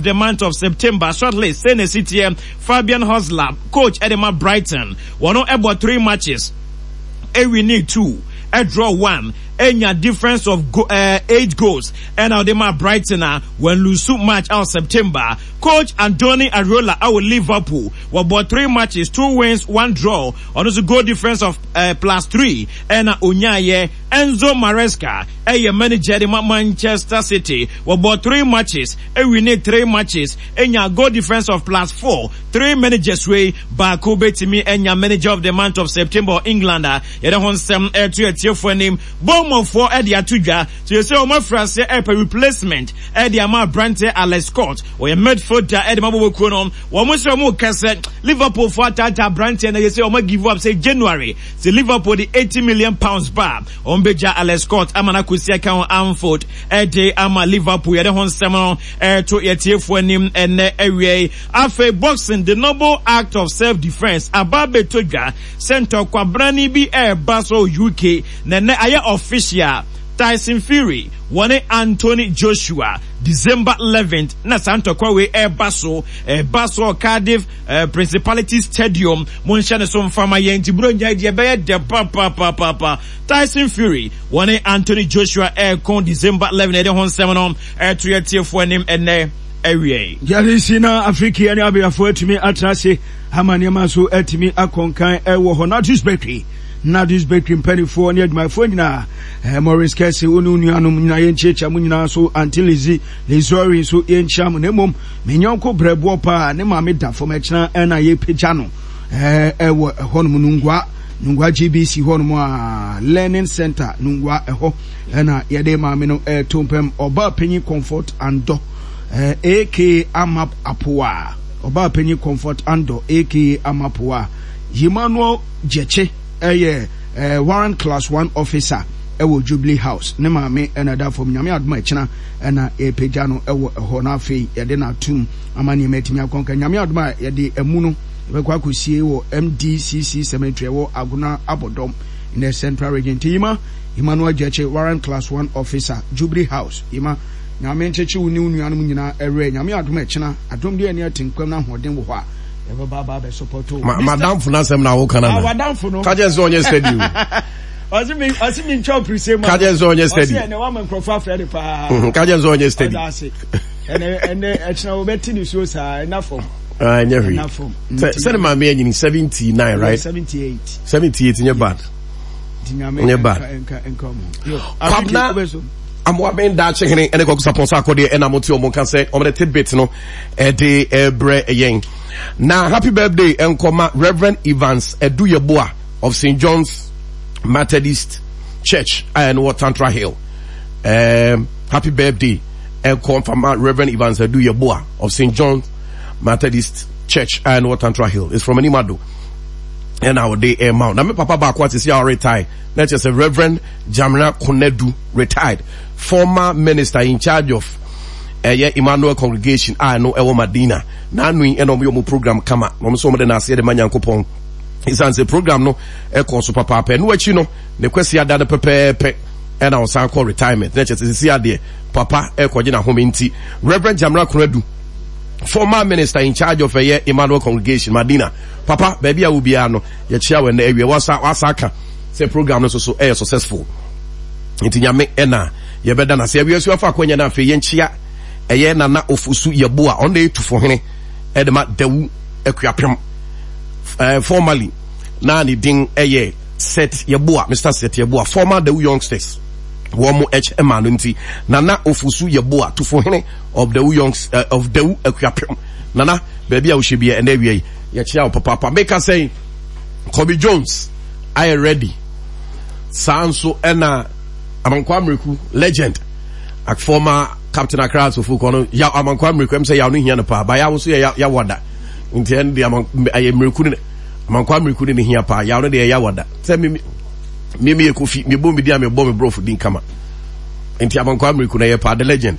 of the month of September. Shortly, Sene City, Fabian Hosler, coach Edema Brighton. One about 3 matches. We need 2. A draw 1. Enya difference of 8 goals. And now they might Brighton when lose match out September. Coach Anthony Areola our Liverpool. What about 3 matches, 2 wins, 1 draw. On also goal difference of +3. And Onyaye Enzo Maresca, a manager in Manchester City. What about 3 matches? We need 3 matches. Enya goal difference of +4. 3 managers way. Bakobe Timi Enya manager of the month of September England. Yedahon Sam to for name. Bournemouth for Eddie Atuja. So you say Omar France a replacement. Eddie Amar Brante Alex Scott. Or a midfielder Eddie Mabu Konom. Wamusamu Cassette. Liverpool for Tata Brante and you say Omar give up say January. So Liverpool the £80 million bar. Ombeja Alex Scott. Amana Kusia Count Amford. Eddie Ama Liverpool. Yedahon Samon to Etie for him and area. After boxing the noble act of self-defense. Ababe Toja. Center Kwabrani B Air Basel UK. Nene Aya official Tyson Fury one Anthony Joshua December 11th na Santo Kwawe Basso Cardiff Principality Stadium Monshane som fama yenti bronya dia be de papa Tyson Fury one Anthony Joshua con December 11th de hon seminom triatiefo anim ene awie yari sina Africa ani abiafo atimi atrase hamaniama so atimi akonkan ewo ho na Dewsbury na Dewsbury penifo ni my phone na Morris Kese onu nuanum nyina yenchecha mu nyina so antilizi lezori so yencham na mom menyonko brebo pa ne ma me da fo mechina na ye pagya no ewo honum nungwa GBC honum a learning center nungwa eho na ye de ma me no tompem oba penyi comfort ando AK Amap Apoa oba penyi comfort ando AK Amapoa Emmanuel Jeche warrant class 1 officer ewo Jubilee House ne maame ena da fom nyame adoma echina ena pagya no ewo ho na afei yede na tum amani metimi akonka nyame adoma yede emunu bekwa kosie wo MDCC cemetery wo Aguna Abodom in the Central Region Tima Emmanuel Jeche warrant class 1 officer Jubilee House ima nyame nchechi woni nuanum nyina ewe nyame adoma echina adom de ene atinkwam na hoden wo ho a baba be support madam funa sem na wo kana madam funa kaje zo onye steady Osimi ncho prisema kaje zo onye steady ene wa mankrofa frede pa kaje zo onye steady ene echna wo beti ni so sa na form never send my me in 79 right 78 in your bad I'm wabeng that chicken and go suppose akode and amoti omo kan say omo the tidbit no de bre yen. Now happy birthday enkoma Reverend Evans Eduyeboa of St. John's Methodist Church and Tantra Hill. Happy birthday enkoma Reverend Evans Eduyeboa of St. John's Methodist Church and Tantra Hill. It's from Animado. And our day mount. Now me papa back what is your retired. That's just a Reverend Jamina Konedu retired. Former minister in charge of Emmanuel congregation I know Ewo Madina. Na nui eno program kama. No so mo na se de manyankopon. Isan se program no e kon so papa pa no achi no ne kwesi ada de pepepe e na osan call retirement. Na chese se ade papa e koje na home nti. Reverend Jamina Konedu former minister in charge of Emmanuel congregation Madina. Papa baby will be ano ye chia we na ewie wasaka say program no so successful. Nti nyame ena ye beda na se ewie so afa kwanya na afi ye nchia eye na na ofusu ye bo a on dey to for hene e de ma dawu akuapem formally na ni din eye set ye bo a Mr. Set ye bo a former dawu youngsters womo HM nti na ofusu ye bo a to for hene of dawu youngs of dawu akuapem nana baby a wo hye and ewie ye chia papa make us say Kobe Jones I ready Sanso ena Amankwa Mriku legend a former captain Accra so fuko ya Amankwa Mriku em say ya no hia no pa ba ya wo so ya wada nti en de Mriku ne Amankwa Mriku ne hia pa ya no de ya wada say me Kofi me bom bi dia me bom me bro din kama nti Amankwa Mriku na ye pa the legend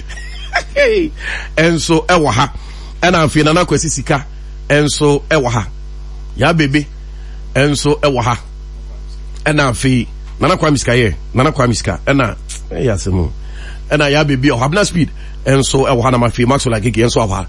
enso ewa ha ena afi na kwesi sika enso ewa ha ya bebe enso ewa ha ena afi nana kwa miska ena ya semu ena ya bebe o habna speed enso ewa ha na mafi maxo like enso ewa